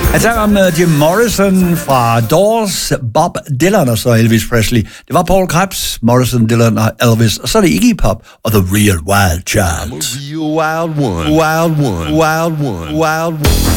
Jeg tager om Jim Morrison fra Doors, Bob Dylan og så Elvis Presley. Det var Paul Krebs, Morrison, Dylan og Elvis. Og så er det Iggy Pop og The Real Wild Child. I'm a real wild one, wild one, wild one, wild one.